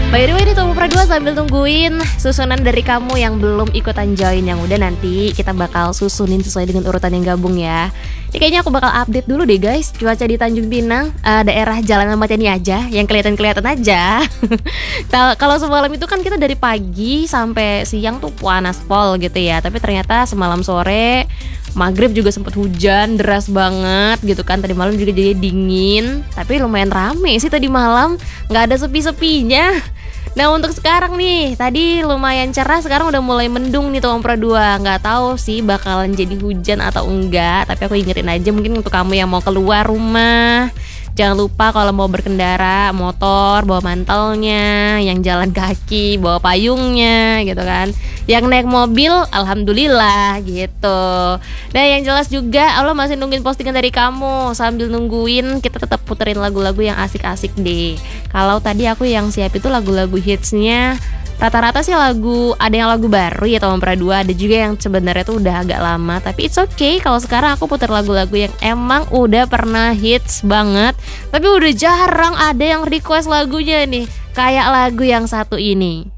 By the way, di Tumpra 2 sambil tungguin susunan dari kamu yang belum ikutan join, yang udah nanti kita bakal susunin sesuai dengan urutan yang gabung ya. Ini kayaknya aku bakal update dulu deh guys, cuaca di Tanjung Pinang, daerah Jalan Ahmad Yani aja, yang kelihatan aja. Kalau semalam itu kan kita dari pagi sampai siang tuh panas pol gitu ya, tapi ternyata semalam sore maghrib juga sempet hujan deras banget gitu kan. Tadi malam juga jadi dingin, tapi lumayan rame sih tadi malam, nggak ada sepi-sepinya. Nah untuk sekarang nih, tadi lumayan cerah, sekarang udah mulai mendung nih Tumpra 2. Nggak tahu sih bakalan jadi hujan atau enggak, tapi aku ingetin aja mungkin untuk kamu yang mau keluar rumah, jangan lupa kalau mau berkendara motor bawa mantelnya, yang jalan kaki bawa payungnya gitu kan, yang naik mobil alhamdulillah gitu. Nah yang jelas juga Allah masih nungguin postingan dari kamu. Sambil nungguin kita tetap puterin lagu-lagu yang asik-asik deh. Kalau tadi aku yang siap itu lagu-lagu hitsnya rata-rata sih lagu, ada yang lagu baru ya Tumpra 2, ada juga yang sebenarnya tuh udah agak lama, tapi it's okay kalau sekarang aku putar lagu-lagu yang emang udah pernah hits banget, tapi udah jarang ada yang request lagunya nih, kayak lagu yang satu ini.